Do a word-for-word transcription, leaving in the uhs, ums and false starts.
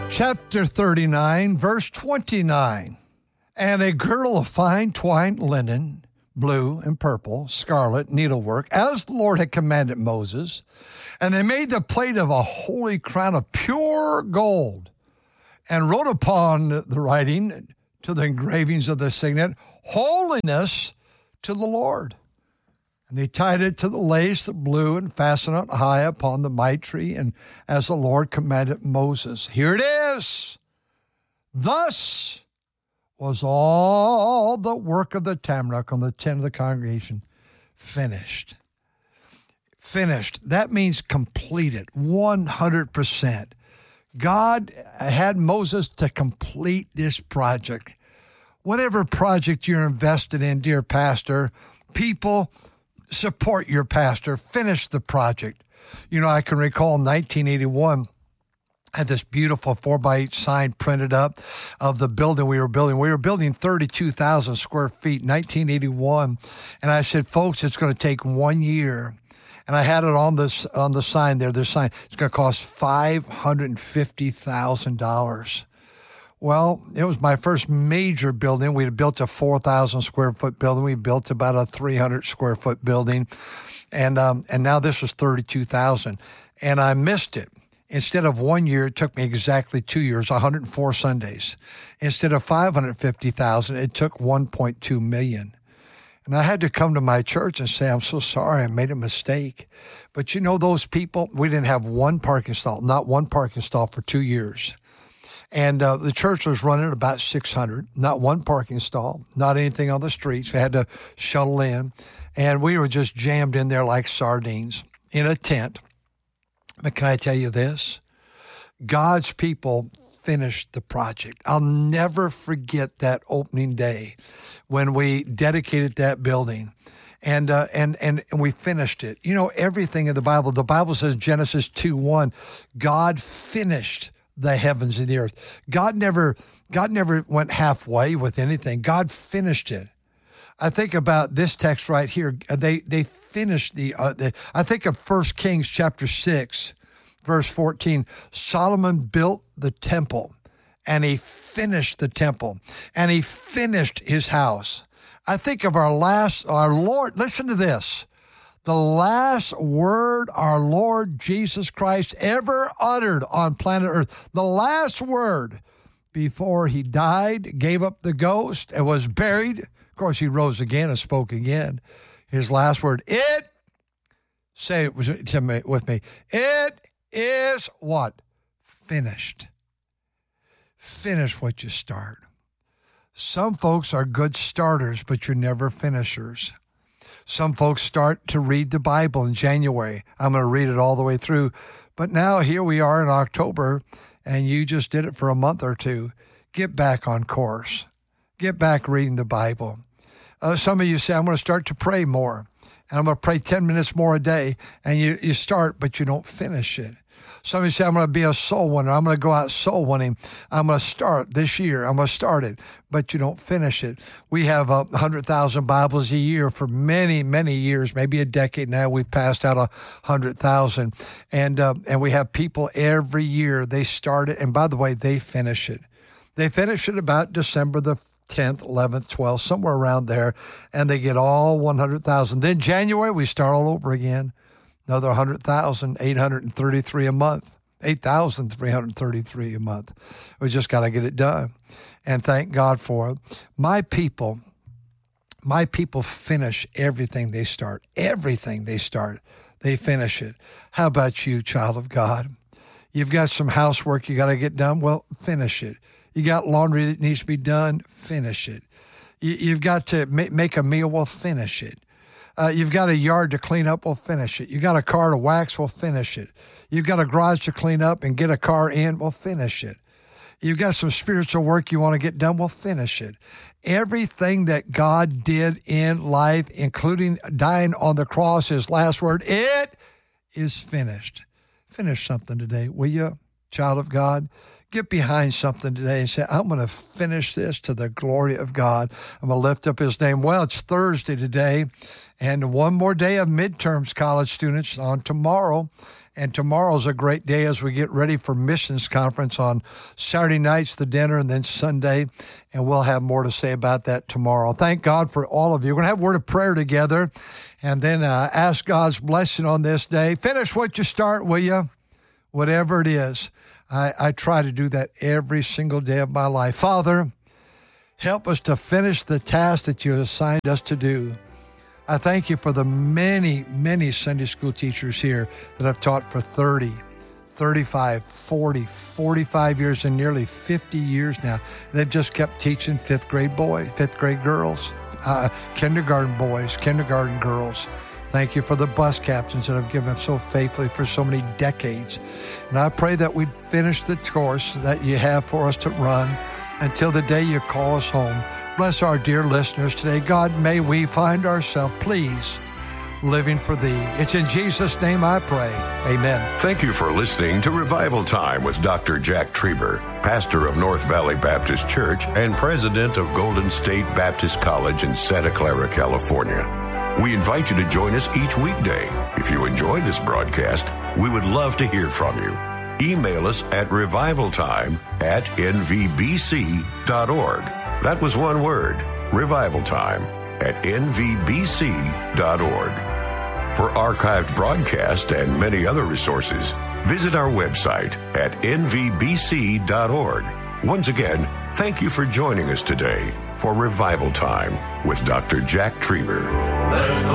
Chapter thirty-nine, verse twenty-nine. And a girdle of fine twined linen, blue and purple, scarlet, needlework, as the Lord had commanded Moses. And they made the plate of a holy crown of pure gold, and wrote upon the writing to the engravings of the signet, Holiness to the Lord. And they tied it to the lace of blue and fastened it high upon the mitre, and as the Lord commanded Moses. Here it is. Thus was all the work of the tabernacle and the tent of the congregation finished. Finished. That means completed, one hundred percent. God had Moses to complete this project. Whatever project you're invested in, dear pastor, people, support your pastor, finish the project. You know, I can recall nineteen eighty-one, I had this beautiful four by eight sign printed up of the building we were building. We were building thirty-two thousand square feet, nineteen eighty-one. And I said, folks, it's going to take one year. And I had it on this on the sign there, this sign. It's going to cost five hundred fifty thousand dollars. Well, it was my first major building. We had built a four thousand square foot building. We built about a three hundred square foot building. And um, and now this was thirty-two thousand. And I missed it. Instead of one year, it took me exactly two years, one hundred four Sundays. Instead of five hundred fifty thousand, it took one point two million. And I had to come to my church and say, I'm so sorry, I made a mistake. But you know, those people, we didn't have one parking stall, not one parking stall for two years. And uh, the church was running about six hundred, not one parking stall, not anything on the streets. We had to shuttle in. And we were just jammed in there like sardines in a tent. But can I tell you this? God's people finished the project. I'll never forget that opening day when we dedicated that building. And uh, and and we finished it. You know, everything in the Bible, the Bible says in Genesis two one, God finished the heavens and the earth. God never God never went halfway with anything. God finished it. I think about this text right here. They they finished the, uh, the I think of First Kings chapter six, verse fourteen. Solomon built the temple, and he finished the temple, and he finished his house. I think of our last, our Lord, listen to this. The last word our Lord Jesus Christ ever uttered on planet Earth, the last word before he died, gave up the ghost, and was buried. Of course, he rose again and spoke again. His last word, it, say it with me, it is what? Finished. Finish what you start. Some folks are good starters, but you're never finishers. Some folks start to read the Bible in January. I'm going to read it all the way through. But now here we are in October, and you just did it for a month or two. Get back on course. Get back reading the Bible. Uh, some of you say, I'm going to start to pray more, and I'm going to pray ten minutes more a day. And you, you start, but you don't finish it. Some of you say, I'm going to be a soul winner. I'm going to go out soul winning. I'm going to start this year. I'm going to start it, but you don't finish it. We have uh, one hundred thousand Bibles a year for many, many years, maybe a decade now. We've passed out one hundred thousand. And, uh, and we have people every year, they start it. And by the way, they finish it. They finish it about December the tenth, eleventh, twelfth, somewhere around there, and they get all one hundred thousand. Then January, we start all over again. Another one hundred thousand, eight hundred thirty-three a month, eight thousand three hundred thirty-three a month. We just got to get it done. And thank God for it. My people, my people finish everything they start. Everything they start, they finish it. How about you, child of God? You've got some housework you got to get done. Well, finish it. You got laundry that needs to be done. Finish it. You, you've got to ma- make a meal. Well, finish it. Uh, you've got a yard to clean up, we'll finish it. You got a car to wax, we'll finish it. You've got a garage to clean up and get a car in, we'll finish it. You've got some spiritual work you want to get done, we'll finish it. Everything that God did in life, including dying on the cross, his last word, it is finished. Finish something today, will you, child of God? Get behind something today and say, I'm going to finish this to the glory of God. I'm going to lift up his name. Well, it's Thursday today, and one more day of midterms, college students, on tomorrow. And tomorrow's a great day as we get ready for missions conference on Saturday nights, the dinner, and then Sunday. And we'll have more to say about that tomorrow. Thank God for all of you. We're going to have a word of prayer together and then uh, ask God's blessing on this day. Finish what you start, will you? Whatever it is. I, I try to do that every single day of my life. Father, help us to finish the task that you assigned us to do. I thank you for the many, many Sunday school teachers here that have taught for thirty, thirty-five, forty, forty-five years and nearly fifty years now. They've just kept teaching fifth grade boys, fifth grade girls, uh, kindergarten boys, kindergarten girls. Thank you for the bus captains that have given so faithfully for so many decades. And I pray that we'd finish the course that you have for us to run until the day you call us home. Bless our dear listeners today. God, may we find ourselves, please, living for Thee. It's in Jesus' name I pray. Amen. Thank you for listening to Revival Time with Doctor Jack Trieber, pastor of North Valley Baptist Church and president of Golden State Baptist College in Santa Clara, California. We invite you to join us each weekday. If you enjoy this broadcast, we would love to hear from you. Email us at revivaltime at n v b c dot org. That was one word, Revival Time at n v b c dot org. For archived broadcasts and many other resources, visit our website at n v b c dot org. Once again, thank you for joining us today for Revival Time with Doctor Jack Trieber.